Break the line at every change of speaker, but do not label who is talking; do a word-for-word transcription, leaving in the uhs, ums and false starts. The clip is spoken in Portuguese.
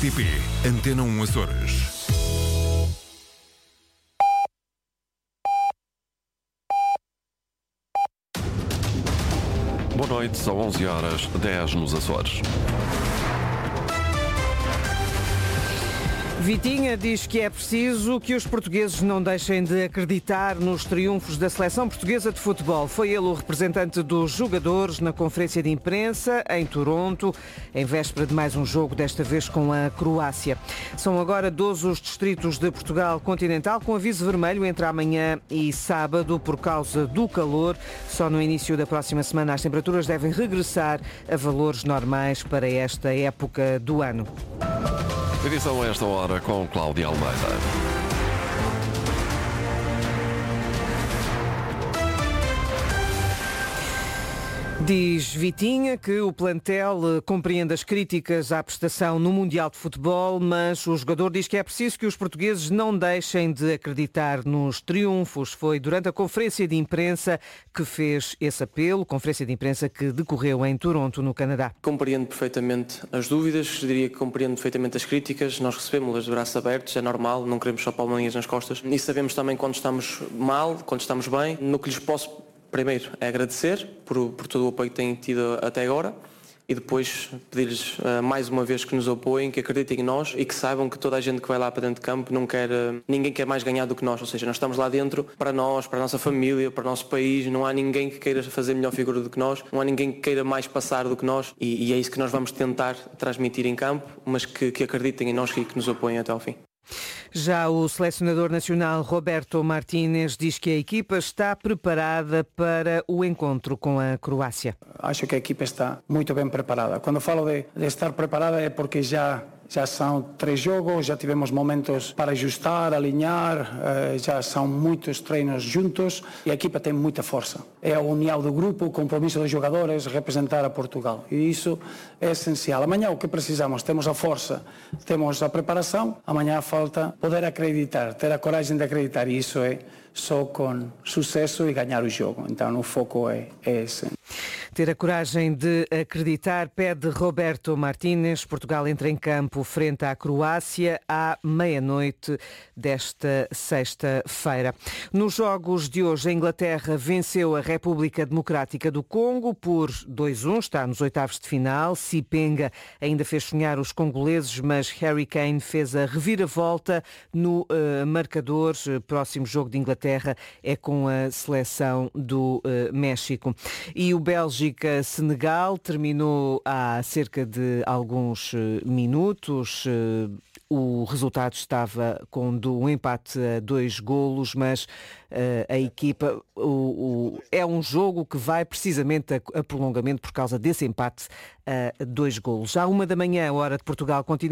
R T P Antena um Açores.
Boa noite, são onze horas, dez nos Açores.
Vitinha diz que é preciso que os portugueses não deixem de acreditar nos triunfos da seleção portuguesa de futebol. Foi ele o representante dos jogadores na conferência de imprensa em Toronto, em véspera de mais um jogo, desta vez com a Croácia. São agora doze os distritos de Portugal continental com aviso vermelho entre amanhã e sábado por causa do calor. Só no início da próxima semana as temperaturas devem regressar a valores normais para esta época do ano.
Edição a esta hora com Cláudia Almeida.
Diz Vitinha que o plantel compreende as críticas à prestação no Mundial de Futebol, mas o jogador diz que é preciso que os portugueses não deixem de acreditar nos triunfos. Foi durante a conferência de imprensa que fez esse apelo, conferência de imprensa que decorreu em Toronto, no Canadá.
Compreendo perfeitamente as dúvidas, diria que compreendo perfeitamente as críticas, nós recebemos-las de braços abertos, é normal, não queremos só palmadinhas nas costas e sabemos também quando estamos mal, quando estamos bem. No que lhes posso primeiro é agradecer por, por todo o apoio que têm tido até agora e depois pedir-lhes uh, mais uma vez que nos apoiem, que acreditem em nós e que saibam que toda a gente que vai lá para dentro de campo não quer, uh, ninguém quer mais ganhar do que nós, ou seja, nós estamos lá dentro para nós, para a nossa família, para o nosso país, não há ninguém que queira fazer melhor figura do que nós, não há ninguém que queira mais passar do que nós e, e é isso que nós vamos tentar transmitir em campo, mas que, que acreditem em nós e que nos apoiem até ao fim.
Já o selecionador nacional Roberto Martínez diz que a equipa está preparada para o encontro com a Croácia.
Acho que a equipa está muito bem preparada. Quando falo de, de estar preparada é porque já Já são três jogos, já tivemos momentos para ajustar, alinhar, já são muitos treinos juntos e a equipa tem muita força. É a união do grupo, o compromisso dos jogadores, representar a Portugal. E isso é essencial. Amanhã o que precisamos? Temos a força, temos a preparação, amanhã falta poder acreditar, ter a coragem de acreditar e isso é só com sucesso e ganhar o jogo. Então o foco é, é esse.
Ter a coragem de acreditar, pede Roberto Martínez. Portugal entra em campo frente à Croácia à meia-noite desta sexta-feira. Nos jogos de hoje, a Inglaterra venceu a República Democrática do Congo por dois a um, está nos oitavos de final. Sipenga ainda fez sonhar os congoleses, mas Harry Kane fez a reviravolta no uh, marcador. Próximo jogo de Inglaterra é com a seleção do uh, México. E o Bélgica Senegal terminou há cerca de alguns minutos. O resultado estava com um empate a dois golos, mas uh, a equipa o, o, é um jogo que vai precisamente a, a prolongamento por causa desse empate a dois golos. À uma da manhã, hora de Portugal continental.